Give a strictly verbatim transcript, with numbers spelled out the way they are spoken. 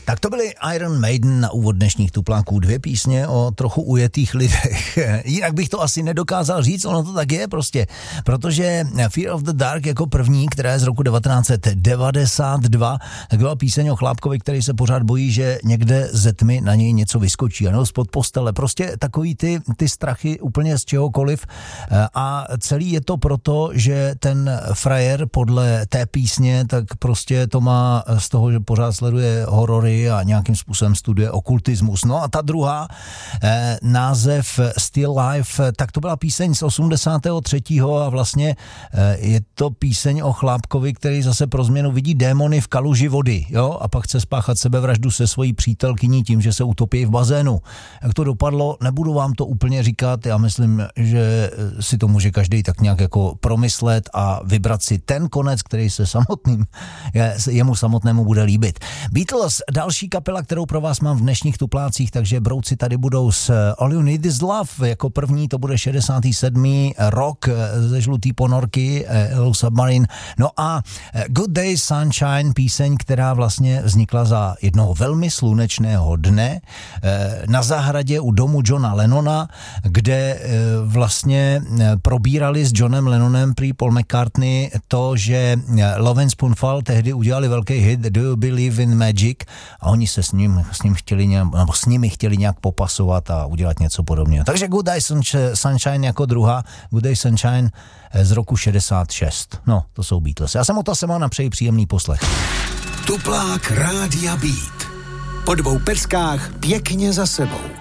Tak to byly Iron Maiden na úvod dnešních tupláků. Dvě písně o trochu ujetých lidech. Jinak bych to asi nedokázal říct, ono to tak je prostě. Protože Fear of the Dark jako první, která je z roku devatenáct set devadesát dva, tak byla píseň o chlápkovi, který se pořád bojí, že někde ze tmy na něj něco vyskočí, ano, spod postele. Prostě takový ty, ty strachy úplně z čehokoliv. A celý je to proto, že ten frajer podle té písně, tak prostě to má z toho, že pořád sleduje horory a nějakým způsobem studuje okultismus. No a ta druhá, eh, název Still Life, tak to byla píseň z osmdesátého třetího a vlastně eh, je to píseň o chlápkovi, který zase pro změnu vidí démony v kaluži vody, jo, a pak chce spáchat sebevraždu se svojí přítelkyní tím, že se utopí v bazénu. Jak to dopadlo, nebudu vám to úplně říkat, já myslím, že si to může každý tak nějak jako promyslet a vybrat si ten konec, který se samotným, je, jemu samotnému bude líbit. Beatles, další kapela, kterou pro vás mám v dnešních tuplácích, takže brouci tady budou s All You Need Is Love, jako první to bude šedesátý sedmý rok ze žlutý ponorky, Hello Submarine, no a Good Day Sunshine, píseň, která vlastně vznikla za jednoho velmi slunečného dne na zahradě u domu Johna Lennona, kde vlastně probírali s Johnem Lennonem prý Paul McCartney to, že Love and Spoonful tehdy udělali velký hit Do You Believe in Magic a oni se s ním, s ním chtěli nějak, nebo s nimi chtěli nějak popasovat a udělat něco podobného. Takže Good Day Sunshine jako druhá, Good Day Sunshine z roku šedesát šest. No, to jsou Beatles. Já jsem o to se mám, přeji příjemný poslech. Tuplák Rádia Beat. Po dvou peckách pěkně za sebou.